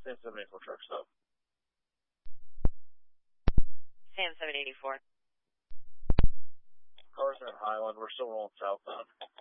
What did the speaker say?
Sam 784 truck stop. Sam 784. Cars are in Highland. We're still rolling southbound.